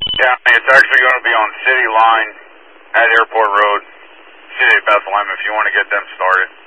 Yeah, it's actually going to be on City Line at Airport Road, City of Bethlehem, if you want to get them started.